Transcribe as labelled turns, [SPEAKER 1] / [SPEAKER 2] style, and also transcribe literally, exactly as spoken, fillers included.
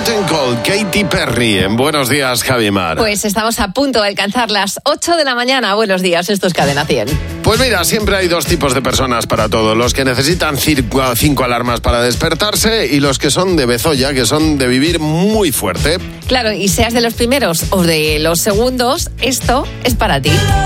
[SPEAKER 1] Mountain Cold, Katy Perry. En Buenos Días, Javimar.
[SPEAKER 2] Pues estamos a punto de alcanzar las ocho de la mañana. Buenos días, esto es Cadena cien.
[SPEAKER 1] Pues mira, siempre hay dos tipos de personas para todo. Los que necesitan cinco, cinco alarmas para despertarse y los que son de bezoya, que son de vivir muy fuerte.
[SPEAKER 2] Claro, y seas de los primeros o de los segundos, esto es para ti.